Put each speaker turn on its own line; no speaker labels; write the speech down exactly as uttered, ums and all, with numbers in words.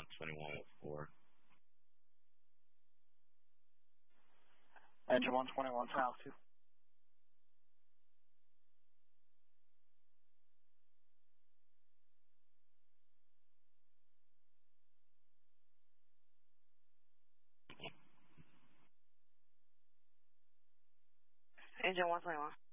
twenty-one with four.
Engine one twenty-one, south two.
Engine one twenty-one.